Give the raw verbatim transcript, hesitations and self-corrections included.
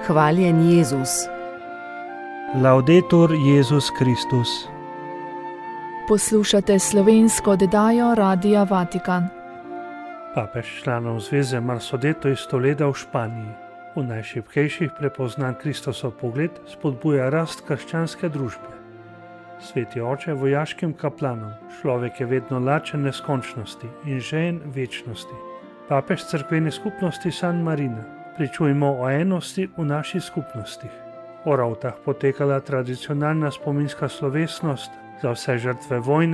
Hvaljen Jezus. Laudetur Jezus Kristus. Poslušate slovensko oddajo Radia Vatikan. Papež članov zveze Marsodeto iz Toleda v Španiji v najšibkejših prepoznan Kristosov pogled spodbuja rast krščanske družbe. Sveti oče vojaškim kaplanom, človek je vedno lačen neskončnosti in žejen večnosti. Papež cerkvene skupnosti San Marina, pričujmo o enosti v naših skupnostih. V Ravtah potekala tradicionalna spominska slovesnost za vse žrtve vojne